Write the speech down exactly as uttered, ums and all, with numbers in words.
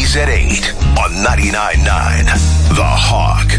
Weekdays at eight on ninety-nine point nine The Hawk.